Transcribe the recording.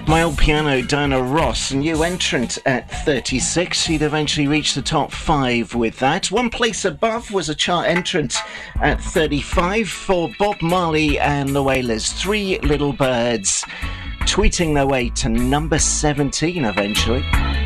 My Old Piano, Diana Ross, new entrant at 36. She'd eventually reach the top 5 with that. One place above was a chart entrant at 35 for Bob Marley and the Wailers. Three Little Birds, tweeting their way to number 17 eventually.